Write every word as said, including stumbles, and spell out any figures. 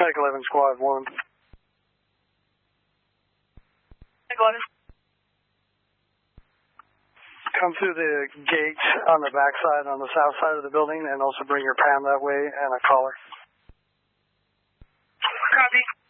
Mike eleven, Squad one. Mike eleven. Come through the gate on the back side, on the south side of the building, and also bring your P A M that way and a collar. Copy.